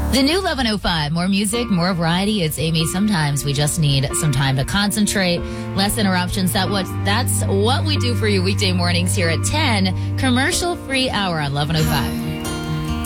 The new 1105, more music, more variety. It's Amy. Sometimes we just need some time to concentrate, less interruptions. That's what we do for you weekday mornings here at 10. Commercial-free hour on 1105.